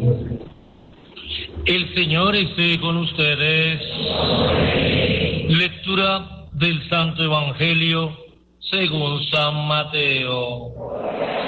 El Señor esté con ustedes. Lectura del Santo Evangelio según San Mateo.